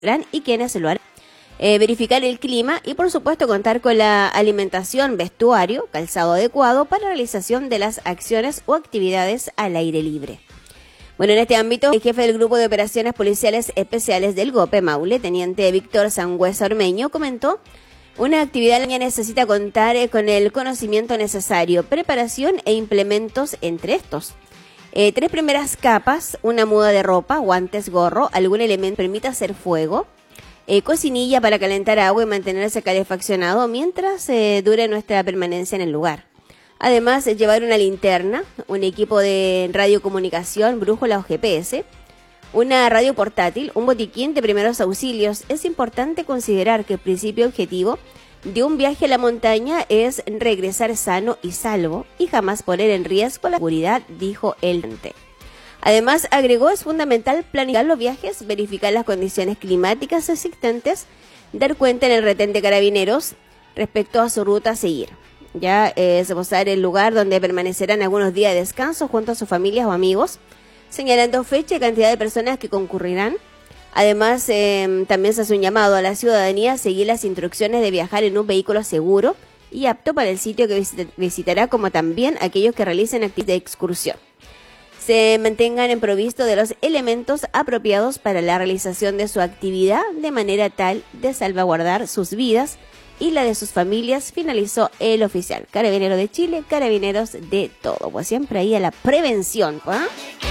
y quienes lo harán. Verificar el clima y, por supuesto, contar con la alimentación, vestuario, calzado adecuado para la realización de las acciones o actividades al aire libre. Bueno, en este ámbito, el jefe del Grupo de Operaciones Policiales Especiales del GOPE Maule, teniente Víctor Sangüesa Ormeño, comentó: una actividad necesita contar con el conocimiento necesario, preparación e implementos entre estos. 3 primeras capas, una muda de ropa, guantes, gorro, algún elemento que permita hacer fuego, cocinilla para calentar agua y mantenerse calefaccionado mientras dure nuestra permanencia en el lugar. Además, llevar una linterna, un equipo de radiocomunicación, brújula o GPS, una radio portátil, un botiquín de primeros auxilios. Es importante considerar que el principio objetivo de un viaje a la montaña es regresar sano y salvo y jamás poner en riesgo la seguridad, dijo el ente. Además, agregó, es fundamental planificar los viajes, verificar las condiciones climáticas existentes, dar cuenta en el retén de carabineros respecto a su ruta a seguir. Ya esbozar el lugar donde permanecerán algunos días de descanso junto a sus familias o amigos, señalando fecha y cantidad de personas que concurrirán. Además, también se hace un llamado a la ciudadanía a seguir las instrucciones de viajar en un vehículo seguro y apto para el sitio que visitará, como también aquellos que realicen actividades de excursión. Se mantengan en provisto de los elementos apropiados para la realización de su actividad de manera tal de salvaguardar sus vidas y la de sus familias, finalizó el oficial. Carabinero de Chile, carabineros de todo. Pues siempre ahí a la prevención, ¿eh?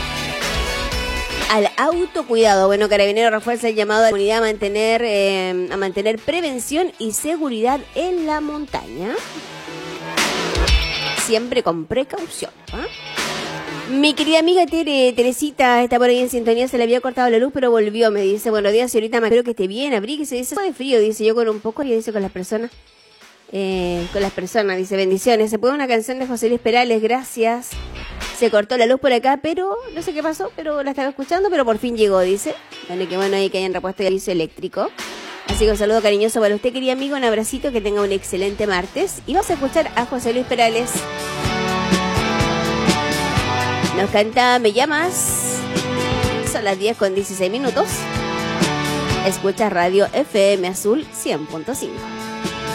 Al autocuidado. Bueno, Carabineros refuerza el llamado a la comunidad a mantener prevención y seguridad en la montaña. Siempre con precaución, ¿eh? Mi querida amiga Teresita está por ahí en sintonía, se le había cortado la luz, pero volvió, me dice: buenos días, señorita, espero que esté bien, abríguese, dice, de frío, dice, yo con un poco, y dice, con las personas, dice, bendiciones. Se pone una canción de José Luis Perales, gracias. Se cortó la luz por acá, pero no sé qué pasó, pero la estaba escuchando, pero por fin llegó, dice. Bueno, que bueno ahí que hayan repuesto el servicio eléctrico. Así que un saludo cariñoso para usted, querido amigo, un abracito, que tenga un excelente martes. Y vamos a escuchar a José Luis Perales. Nos canta Me Llamas. Son las 10:16. Escucha Radio FM Azul 100.5.